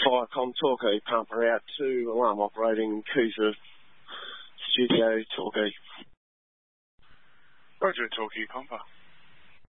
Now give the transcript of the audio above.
Viacom Torquay pumper out to alarm operating Coosa Studio Torquay. Roger, Torquay pumper.